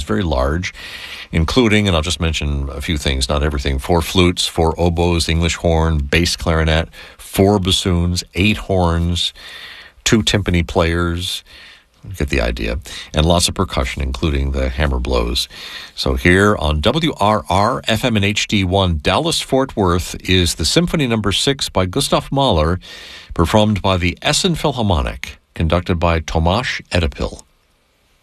very large, including, and I'll just mention a few things, not everything, 4 flutes, 4 oboes, English horn, bass clarinet, 4 bassoons, 8 horns, 2 timpani players. You get the idea. And lots of percussion, including the hammer blows. So here on WRR FM and HD1, Dallas-Fort Worth, is the Symphony No. 6 by Gustav Mahler, performed by the Essen Philharmonic, conducted by Tomasz Edapil.